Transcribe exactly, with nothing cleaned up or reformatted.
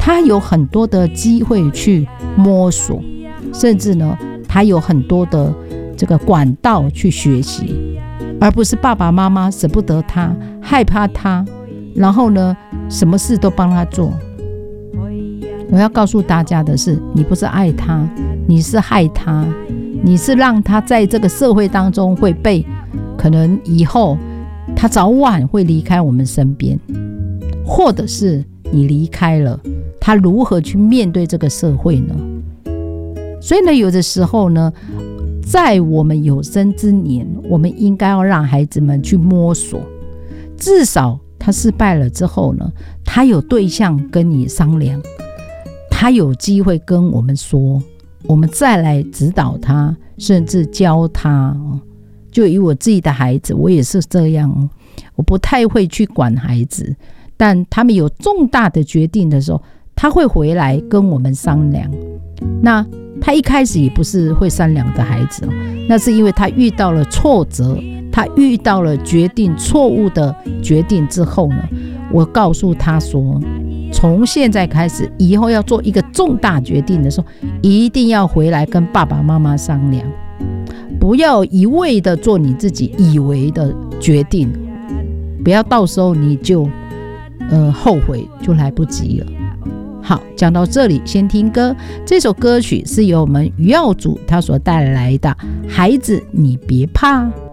他有很多的机会去摸索，甚至呢他有很多的这个管道去学习，而不是爸爸妈妈舍不得他，害怕他，然后呢什么事都帮他做。我要告诉大家的是，你不是爱他，你是害他，你是让他在这个社会当中会被，可能以后他早晚会离开我们身边，或者是你离开了，他如何去面对这个社会呢？所以呢，有的时候呢，在我们有生之年，我们应该要让孩子们去摸索，至少他失败了之后呢，他有对象跟你商量，他有机会跟我们说，我们再来指导他，甚至教他。就以我自己的孩子，我也是这样，我不太会去管孩子，但他们有重大的决定的时候，他会回来跟我们商量。那他一开始也不是会商量的孩子，那是因为他遇到了挫折，他遇到了决定错误的决定之后呢，我告诉他说，从现在开始，以后要做一个重大决定的时候，一定要回来跟爸爸妈妈商量，不要一味的做你自己以为的决定，不要到时候你就呃后悔就来不及了。好，讲到这里先听歌，这首歌曲是由我们于耀祖他所带来的《孩子你别怕》。